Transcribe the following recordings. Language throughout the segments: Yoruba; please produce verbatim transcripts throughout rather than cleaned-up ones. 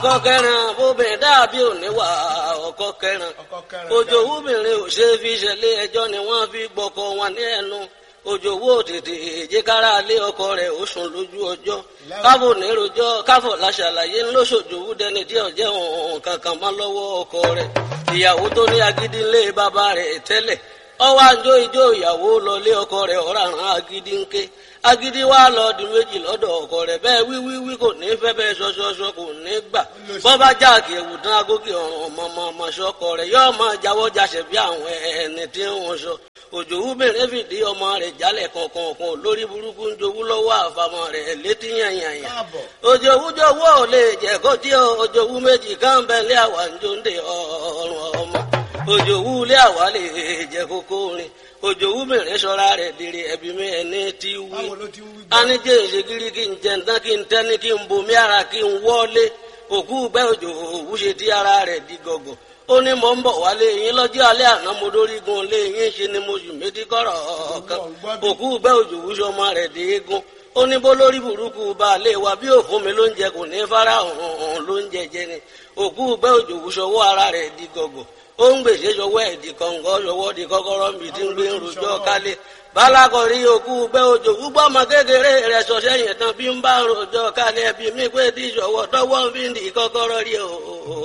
ọkọ kẹrin obìnrin dàbí òníwà ọkọ kẹrin òjò wúbìnrin ò ṣe fi ṣẹlẹ̀ ẹjọ́ ni wọ́n fi gbọkọ wọn ní ẹnu òjò wó tètè èjìkára lé ọkọ rẹ̀ ó sùn lójú ọjọ́ káfò nírojọ́ káfò láṣàlàyé ńlọsọjòwú dẹni tí ọjẹ òun kankan mọ́ lọ́wọ́ ọkọ rẹ̀ ìyàwó tó ní agídí ńlé bàbá rẹ̀ tẹ́lẹ̀ ọwọ́ àjọ ìjọ ìyàwó lọlé ọkọ rẹ̀ ọ̀ràn agídí ńké agídí wá lọ di méjì lọ́dọ̀ ọkọ rẹ̀ bẹ́ẹ̀ wíwíwí kò ní fẹ́ bẹ́ẹ̀ ṣọṣọṣọ kò ní gbà bọ́bá jáàkì ewu tán agókè ọ̀ràn ọmọọmọ ṣọkọ rẹ̀ yóò máa jáwọ́ jáṣẹ̀ bí àwọn ẹni tí wọ́n sọ òjò wúbẹ̀rẹ̀ fìdí ọmọ rẹ̀ jálẹ̀ kọ̀ọ̀kan lórí burúkú ń jowú lọ́wọ́ àfàmọ́ rẹ̀ létí yànyànyà òjò wújọwọ́ ò lè jẹ́ kó tí òjò wú méjì káńbẹ́lẹ́ àwàǹjọ́ndé ọ̀rùn ọmọ òjò wú lé àwa lè jẹ́ kókó rin òjò wúbẹ̀rẹ̀ sọ́ra rẹ̀ dèrè ẹ̀bí mi ẹni tí wí anijẹ́ ìṣègìrì kí n jẹ̀ǹtán kí n tẹ́ni kí n bomi ara kí n wọ́lé òkú gbẹ́ òjò òwú ṣe tí ara rẹ̀ di gọ̀gọ̀ ó ní mò ń bọ̀ wálé yín lọ́jọ́ alẹ́ àná mo dórí gun lé yín ṣe ni mo yù méjì kọ́rọ̀ kan òkú gbẹ́ òjò wúṣọ ọmọ rẹ̀ dé eégún ó ní bó lórí burúkú baálé wa bí òfun mi ló ń jẹ kò ní fara hàn ló ń jẹjẹ ni òkú gbẹ́ òjò wúṣọ ọwọ́ ara rẹ̀ di gọ̀gọ̀ ó ń gbèsè ṣọwọ́ ẹ̀ di kọ̀ǹgọ́ ṣọwọ́ di kọ́kọ́rọ́ mi tí ń gbé ń rojọ́ kálé balakọ̀rí òkú gbẹ́ òjò gbúgbọ́ ọmọ kékeré rẹ̀ sọ sẹ́yìn tán bí ń bá rojọ́ kálé ẹbí mi pé tí ṣọwọ́ tọwọ́ fi ń di kọ́kọ́rọ́ rí o.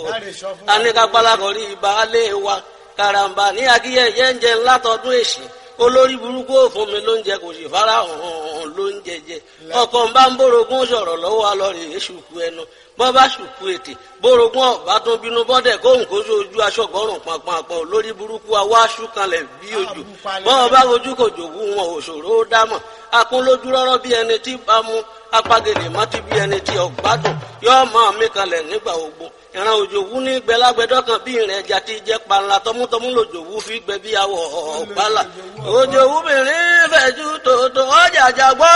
aníkà balakọ̀rí baálé wa karamba ní akíyẹyẹ ń jẹ ńlá tọdún èsì olórí burúkú òfun mi ló ń jẹ kò sì fara hàn ló ń jẹjẹ ọkọ ń bá ń bórogún sọ̀rọ̀ lọ́wọ́ alọrẹ èṣùkú ẹnu bọ́ bá ṣùkú ètè bórogún ọ̀bá tó bínú bọ́dẹ̀ kóhùn kó sójú aṣọ́gọ́rùn pàpàpọ̀ lórí burúkú awá ṣúkanlẹ̀ bí ojú bọ́ bá ojú kò jòwú wọn òṣòro ó dámọ̀ akún lójú rọ́rọ́ bí ẹni tí bá mú apagèlè mọ́tí bí ẹni tí ọ̀gbádùn yóò máa mí kanlẹ̀ nígbà ogbó ìran òjòwú ní gbẹlágbẹdọ kan bí ìrìn ẹja ti jẹ panla tọmútọmú lòjòwú fi gbẹ bí awọ ọgbàlà òjòwú mìíràn fẹjú tòótọ́ ọjà àjàgbọ́